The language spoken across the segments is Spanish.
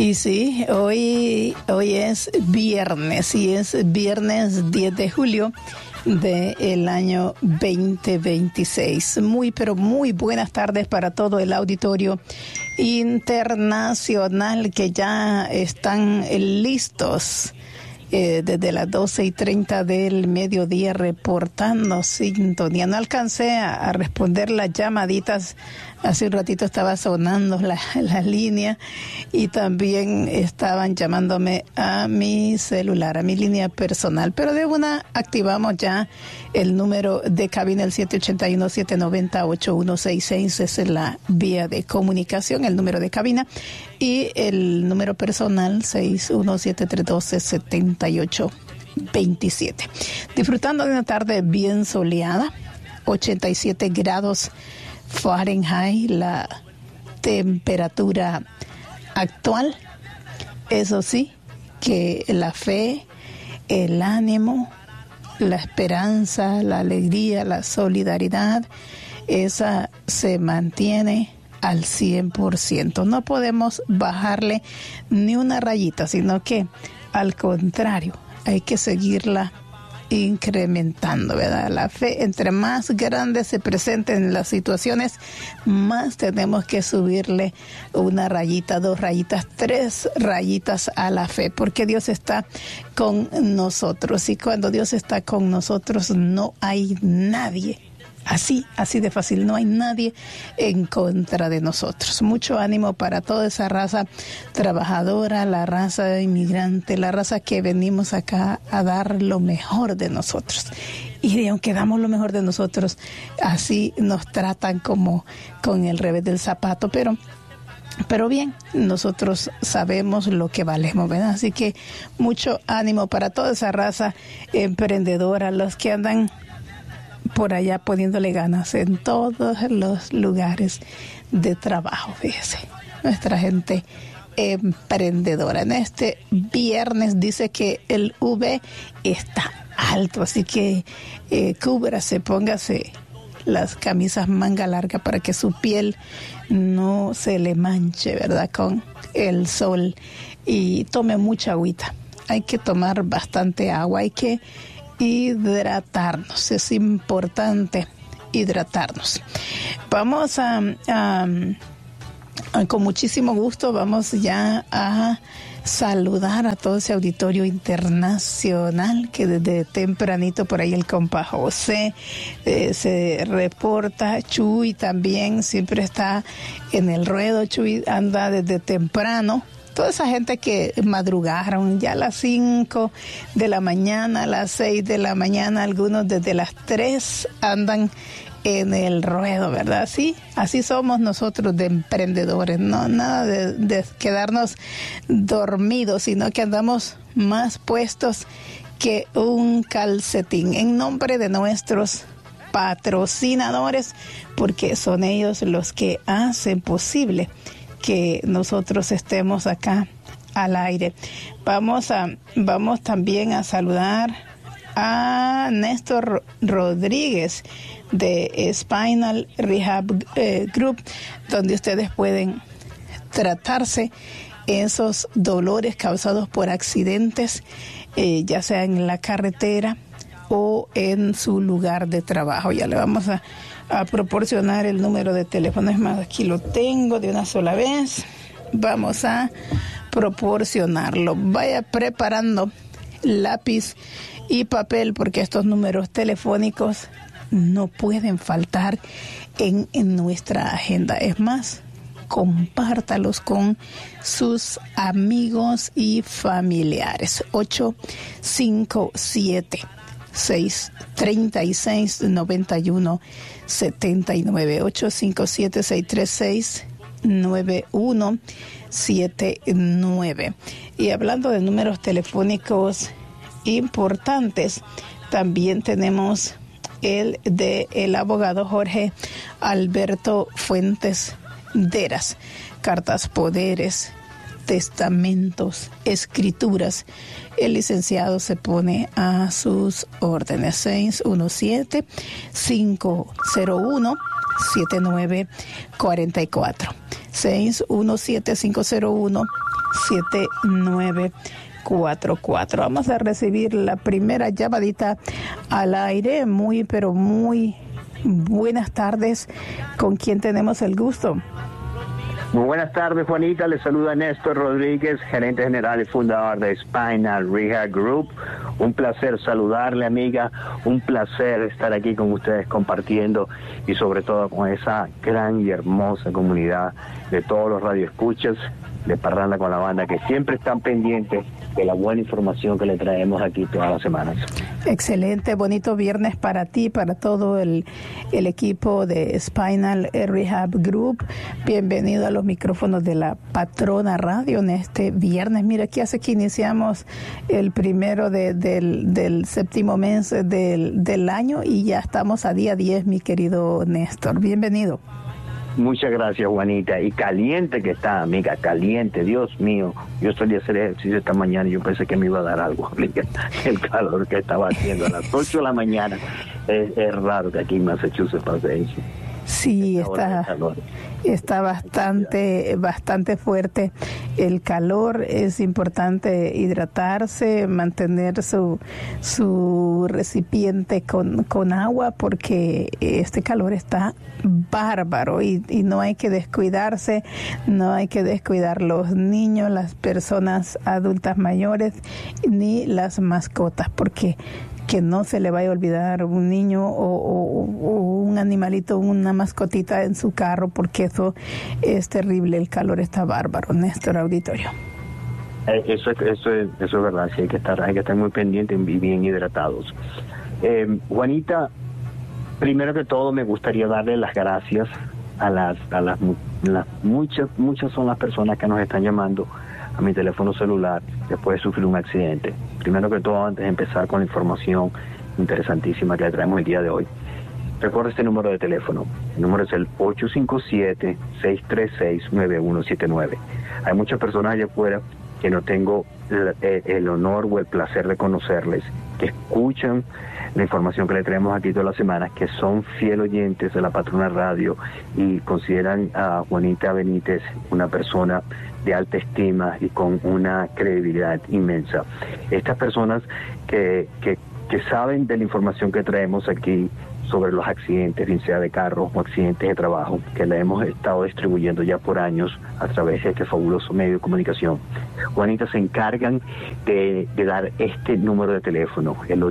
Y sí, hoy es viernes y es viernes 10 de julio del año 2026. Pero muy buenas tardes para todo el auditorio internacional que ya están listos desde las 12:30 del mediodía reportando sintonía. No alcancé a responder las llamaditas. Hace un ratito estaba sonando la línea y también estaban llamándome a mi celular, a mi línea personal. Pero de una activamos ya el número de cabina, el 781-790-8166. Esa es la vía de comunicación, el número de cabina. Y el número personal, 617-312-7827. Disfrutando de una tarde bien soleada, 87 grados Fahrenheit, la temperatura actual. Eso sí, que la fe, el ánimo, la esperanza, la alegría, la solidaridad, esa se mantiene al 100%. No podemos bajarle ni una rayita, sino que al contrario, hay que seguirla incrementando, ¿verdad? La fe, entre más grandes se presenten las situaciones, más tenemos que subirle una rayita, 2 rayitas, 3 rayitas a la fe, porque Dios está con nosotros, y cuando Dios está con nosotros no hay nadie. Así de fácil, no hay nadie en contra de nosotros. Mucho ánimo para toda esa raza trabajadora, la raza inmigrante, la raza que venimos acá a dar lo mejor de nosotros. Y aunque damos lo mejor de nosotros, así nos tratan como con el revés del zapato, pero bien, nosotros sabemos lo que valemos, ¿verdad? Así que mucho ánimo para toda esa raza emprendedora, los que andan por allá poniéndole ganas en todos los lugares de trabajo. Fíjese, nuestra gente emprendedora. En este viernes dice que el UV está alto, así que cúbrase, póngase las camisas manga larga para que su piel no se le manche, ¿verdad?, con el sol, y tome mucha agüita. Hay que tomar bastante agua, hay que hidratarnos, es importante hidratarnos. Vamos con muchísimo gusto, vamos ya a saludar a todo ese auditorio internacional que desde tempranito por ahí el compa José se reporta. Chuy también siempre está en el ruedo. Chuy anda desde temprano. Toda esa gente que madrugaron ya a las 5 de la mañana, a las 6 de la mañana, algunos desde las 3 andan en el ruedo, ¿verdad? Sí, así somos nosotros de emprendedores, no nada de quedarnos dormidos, sino que andamos más puestos que un calcetín. En nombre de nuestros patrocinadores, porque son ellos los que hacen posible que nosotros estemos acá al aire. Vamos también a saludar a Néstor Rodríguez de Spinal Rehab Group, donde ustedes pueden tratarse esos dolores causados por accidentes, ya sea en la carretera o en su lugar de trabajo. Ya le vamos a proporcionar el número de teléfono. Es más, aquí lo tengo de una sola vez. Vamos a proporcionarlo. Vaya preparando lápiz y papel, porque estos números telefónicos no pueden faltar en nuestra agenda. Es más, compártalos con sus amigos y familiares. 857-636-9179, 857-636-9179. Y hablando de números telefónicos importantes, también tenemos el de el abogado Jorge Alberto Fuentes Deras. Cartas, poderes, testamentos, escrituras. El licenciado se pone a sus órdenes. 617-501-7944. 617-501 7944. Vamos a recibir la primera llamadita al aire. Muy, pero muy buenas tardes. ¿Con quién tenemos el gusto? Muy buenas tardes, Juanita. Les saluda Néstor Rodríguez, gerente general y fundador de Spinal Rehab Group. Un placer saludarle, amiga. Un placer estar aquí con ustedes compartiendo y sobre todo con esa gran y hermosa comunidad de todos los radioescuchas de Parranda con la Banda, que siempre están pendientes de la buena información que le traemos aquí todas las semanas. Excelente, bonito viernes para ti, para todo el equipo de Spinal Rehab Group. Bienvenido a los micrófonos de la Patrona Radio en este viernes. Mira, aquí hace que iniciamos el primero del séptimo mes del año y ya estamos a día 10, mi querido Néstor. Bienvenido. Muchas gracias, Juanita. Y caliente que está, amiga, caliente, Dios mío. Yo salí a hacer ejercicio esta mañana y yo pensé que me iba a dar algo, amiga. El calor que estaba haciendo a las 8 de la mañana. Es raro que aquí en Massachusetts pase eso. Sí, está bastante fuerte el calor. Es importante hidratarse, mantener su recipiente con agua, porque este calor está bárbaro y no hay que descuidarse, no hay que descuidar los niños, las personas adultas mayores ni las mascotas, porque que no se le vaya a olvidar un niño o un animalito, una mascotita en su carro, porque eso es terrible. El calor está bárbaro, Néstor Auditorio. Eso es verdad, sí, hay que estar muy pendientes y bien hidratados. Juanita, primero que todo me gustaría darle las gracias a las muchas son las personas que nos están llamando a mi teléfono celular después de sufrir un accidente. Primero que todo, antes de empezar con la información interesantísima que le traemos el día de hoy, recuerda este número de teléfono. El número es el 857-636-9179. Hay muchas personas allá afuera que no tengo el honor o el placer de conocerles, que escuchan la información que le traemos aquí todas las semanas, que son fiel oyentes de la Patrona Radio y consideran a Juanita Benítez una persona de alta estima y con una credibilidad inmensa. Estas personas que saben de la información que traemos aquí sobre los accidentes, bien sea de carros o accidentes de trabajo, que la hemos estado distribuyendo ya por años a través de este fabuloso medio de comunicación. Juanita, se encargan de dar este número de teléfono, el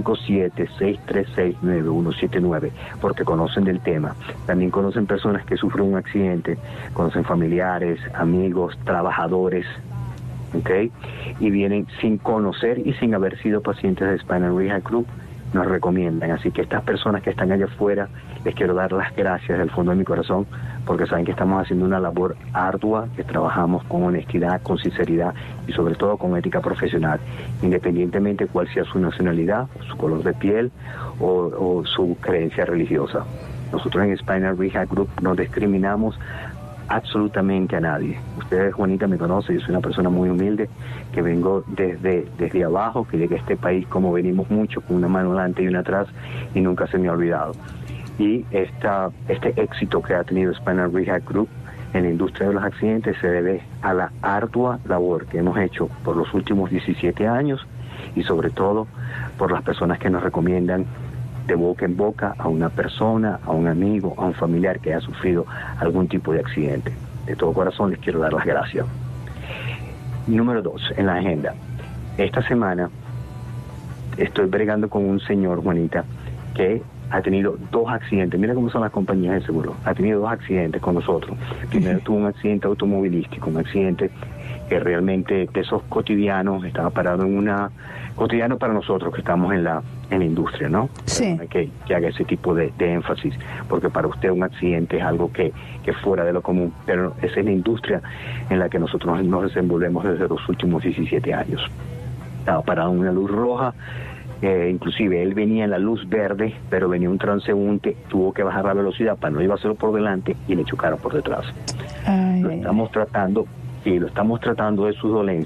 857-636-9179, porque conocen del tema. También conocen personas que sufren un accidente, conocen familiares, amigos, trabajadores, ¿ok? Y vienen sin conocer y sin haber sido pacientes de Spinal Rehab Group, nos recomiendan. Así que estas personas que están allá afuera, les quiero dar las gracias del fondo de mi corazón, porque saben que estamos haciendo una labor ardua, que trabajamos con honestidad, con sinceridad y sobre todo con ética profesional, independientemente cuál sea su nacionalidad, su color de piel o su creencia religiosa. Nosotros en Spinal Rehab Group no discriminamos absolutamente a nadie. Ustedes, Juanita, me conocen, yo soy una persona muy humilde, que vengo desde abajo, que llegué a este país como venimos mucho, con una mano delante y una atrás, y nunca se me ha olvidado. Y este éxito que ha tenido Spinal Rehab Group en la industria de los accidentes se debe a la ardua labor que hemos hecho por los últimos 17 años y sobre todo por las personas que nos recomiendan de boca en boca a una persona, a un amigo, a un familiar que haya sufrido algún tipo de accidente. De todo corazón les quiero dar las gracias. Número 2, en la agenda. Esta semana estoy bregando con un señor, Juanita, que ha tenido 2 accidentes. Mira cómo son las compañías de seguro. Ha tenido 2 accidentes con nosotros. Primero tuvo un accidente automovilístico, un accidente que realmente de esos cotidianos, estaba parado en una cotidiano para nosotros que estamos en la industria, ¿no? Sí. Que haga ese tipo de énfasis, porque para usted un accidente es algo que fuera de lo común, pero esa es la industria en la que nosotros nos desenvolvemos desde los últimos 17 años. Estaba parado en una luz roja, inclusive él venía en la luz verde, pero venía un transeúnte, tuvo que bajar la velocidad para no llevárselo por delante y le chocaron por detrás. Lo estamos tratando de sus dolencias,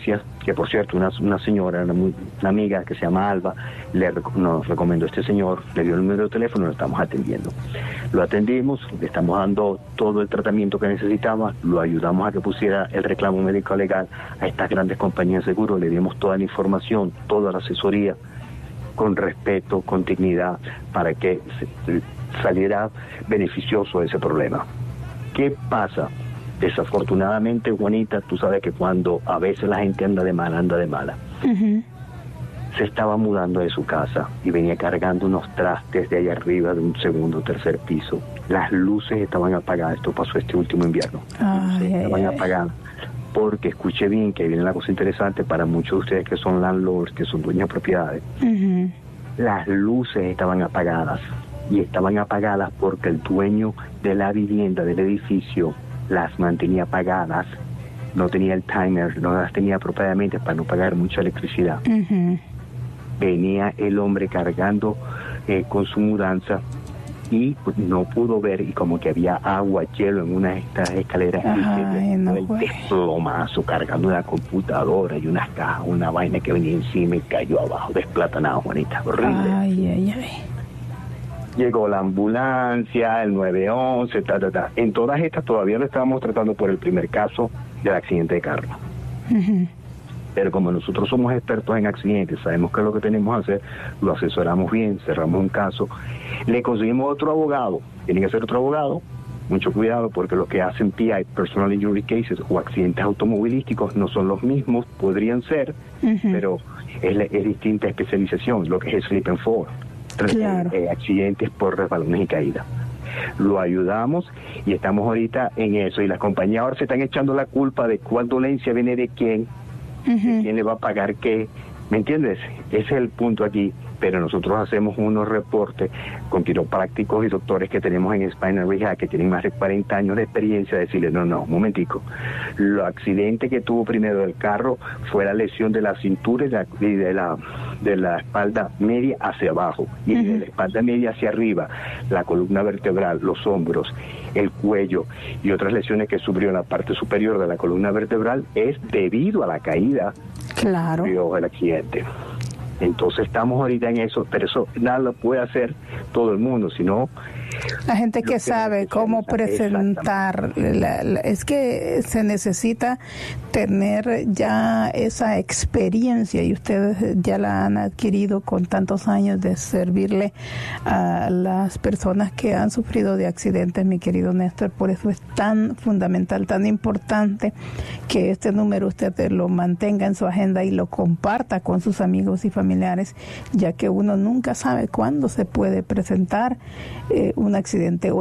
que por cierto una señora, una amiga que se llama Alba, nos recomendó a este señor, le dio el número de teléfono, lo estamos atendiendo. Lo atendimos, le estamos dando todo el tratamiento que necesitaba, lo ayudamos a que pusiera el reclamo médico legal a estas grandes compañías de seguro, le dimos toda la información, toda la asesoría, con respeto, con dignidad, para que saliera beneficioso de ese problema. ¿Qué pasa? Desafortunadamente, Juanita, tú sabes que cuando a veces la gente anda de mala. Uh-huh. Se estaba mudando de su casa y venía cargando unos trastes de allá arriba de un segundo o tercer piso. Las luces estaban apagadas. Esto pasó este último invierno. Estaban apagadas. Porque escuché bien que viene la cosa interesante para muchos de ustedes que son landlords, que son dueños de propiedades. Uh-huh. Las luces estaban apagadas. Y estaban apagadas porque el dueño de la vivienda, del edificio, las mantenía apagadas, no tenía el timer, no las tenía apropiadamente para no pagar mucha electricidad. Uh-huh. Venía el hombre cargando con su mudanza y no pudo ver, y como que había agua, hielo en una de estas escaleras, el desplomazo cargando una computadora y unas cajas, una vaina que venía encima y cayó abajo, desplatanado, Juanita, horrible. Llegó la ambulancia, el 911, En todas estas todavía lo estábamos tratando por el primer caso del accidente de carro. Uh-huh. Pero como nosotros somos expertos en accidentes, sabemos qué es lo que tenemos que hacer, lo asesoramos bien, cerramos un caso, le conseguimos otro abogado, tiene que ser otro abogado, mucho cuidado porque los que hacen PI, Personal Injury Cases, o accidentes automovilísticos no son los mismos, podrían ser, uh-huh, pero es distinta especialización, lo que es Slip and Fall. Claro. Accidentes por resbalones y caídas. Lo ayudamos y estamos ahorita en eso, y las compañías ahora se están echando la culpa de cuál dolencia viene de quién, uh-huh, de quién le va a pagar qué, ¿me entiendes? Ese es el punto aquí. Pero nosotros hacemos unos reportes con quiroprácticos y doctores que tenemos en Spinal Rehab, que tienen más de 40 años de experiencia, decirle, no, un momentico, lo accidente que tuvo primero el carro fue la lesión de la cintura y de la espalda media hacia abajo, y de la espalda media hacia arriba, la columna vertebral, los hombros, el cuello y otras lesiones que sufrió en la parte superior de la columna vertebral es debido a la caída. Claro. El accidente. Entonces estamos ahorita en eso, pero eso nada lo puede hacer todo el mundo, sino la gente que sabe cómo presentar. Es que se necesita tener ya esa experiencia, y ustedes ya la han adquirido con tantos años de servirle a las personas que han sufrido de accidentes, mi querido Néstor. Por eso es tan fundamental, tan importante que este número usted lo mantenga en su agenda y lo comparta con sus amigos y familiares, ya que uno nunca sabe cuándo se puede presentar un accidente.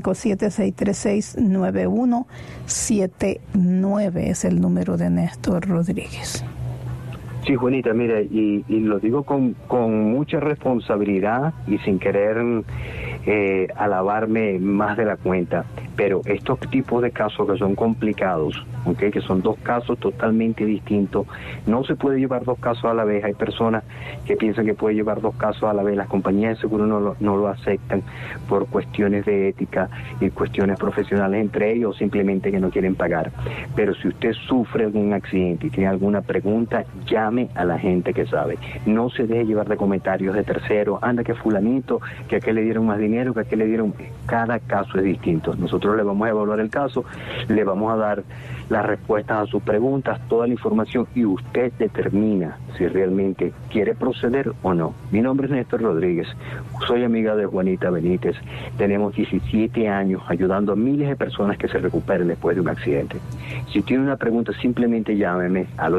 857-636-9179 es el número de Néstor Rodríguez. Sí, Juanita, mira, y lo digo con mucha responsabilidad y sin querer alabarme más de la cuenta, pero estos tipos de casos que son complicados, ¿okay?, que son dos casos totalmente distintos, no se puede llevar dos casos a la vez. Hay personas que piensan que puede llevar dos casos a la vez, las compañías de seguro no lo aceptan por cuestiones de ética y cuestiones profesionales entre ellos, simplemente que no quieren pagar. Pero si usted sufre un accidente y tiene alguna pregunta, llame a la gente que sabe, no se deje llevar de comentarios de terceros, anda que fulanito, que a qué le dieron más dinero, que a qué le dieron. Cada caso es distinto. Nosotros le vamos a evaluar el caso, le vamos a dar las respuestas a sus preguntas, toda la información, y usted determina si realmente quiere proceder o no. Mi nombre es Néstor Rodríguez, soy amiga de Juanita Benítez, tenemos 17 años ayudando a miles de personas que se recuperen después de un accidente. Si tiene una pregunta, simplemente llámeme al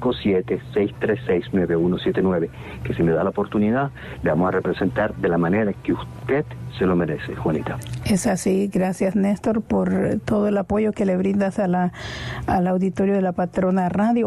857-636-9179, que si me da la oportunidad, le vamos a representar de la manera que usted se lo merece, Juanita. Es así. Gracias, Néstor, por todo el apoyo que le brindas al auditorio de la Patrona Radio.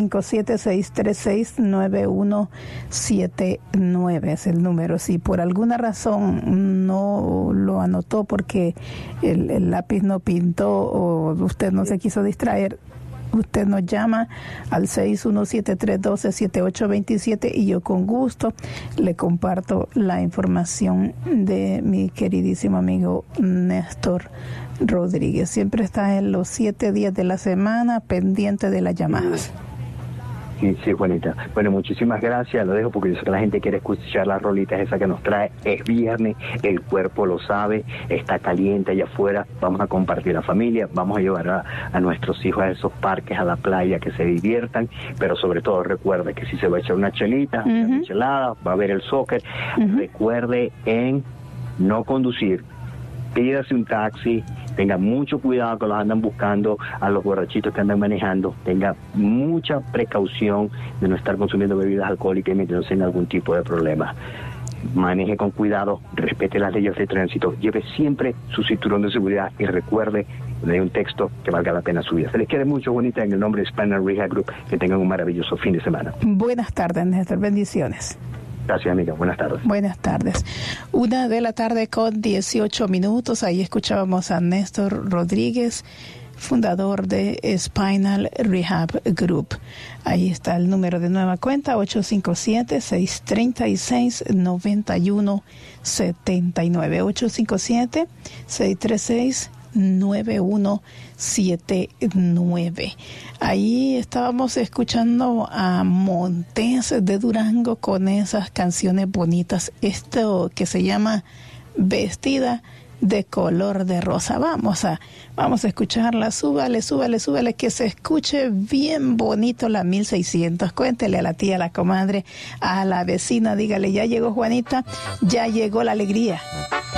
857-636-9179 es el número. Si por alguna razón no lo anotó porque el lápiz no pintó o usted no se quiso distraer, usted nos llama al 617-312-7827 y yo con gusto le comparto la información de mi queridísimo amigo Néstor Rodríguez. Siempre está en los 7 días de la semana pendiente de las llamadas. Sí, sí, Juanita. Bueno, muchísimas gracias. Lo dejo porque yo sé que la gente quiere escuchar las rolitas esa que nos trae. Es viernes, el cuerpo lo sabe, está caliente allá afuera. Vamos a compartir la familia, vamos a llevar a nuestros hijos a esos parques, a la playa, que se diviertan. Pero sobre todo recuerde que si se va a echar una chelita, una michelada, va a ver el soccer, recuerde en no conducir. Pídase un taxi, tenga mucho cuidado que los andan buscando a los borrachitos que andan manejando, tenga mucha precaución de no estar consumiendo bebidas alcohólicas y metiéndose en algún tipo de problema. Maneje con cuidado, respete las leyes de tránsito, lleve siempre su cinturón de seguridad y recuerde de un texto que valga la pena su vida. Se les quiere mucho, bonita, en el nombre de Spanish Rehab Group. Que tengan un maravilloso fin de semana. Buenas tardes, Néstor. Bendiciones. Gracias, amiga. Buenas tardes. Buenas tardes. 1:00 con 18 minutos. Ahí escuchábamos a Néstor Rodríguez, fundador de Spinal Rehab Group. Ahí está el número de nueva cuenta, 857-636-9179. 857-636-9179. Ahí estábamos escuchando a Montes de Durango con esas canciones bonitas. Esto que se llama Vestida de color de rosa. Vamos a escucharla. Súbale, que se escuche bien bonito la 1600. Cuéntele a la tía, a la comadre, a la vecina, dígale, ya llegó Juanita, ya llegó la alegría.